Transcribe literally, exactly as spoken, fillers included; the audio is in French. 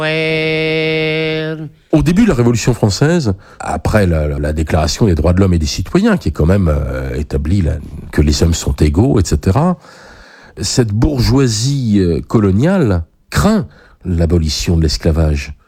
Au début de la Révolution française, après la, la, la Déclaration des droits de l'homme et des citoyens, qui est quand même euh, établie là, que les hommes sont égaux, et cetera, cette bourgeoisie euh, coloniale craint l'abolition de l'esclavage.